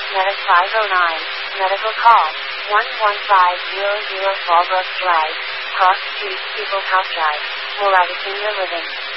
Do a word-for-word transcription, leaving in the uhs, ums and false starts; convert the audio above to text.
Medic five oh nine. Medical call. one one five zero zero Fallbrook Drive. Cross Street, People's House Drive. Moraga Senior Living.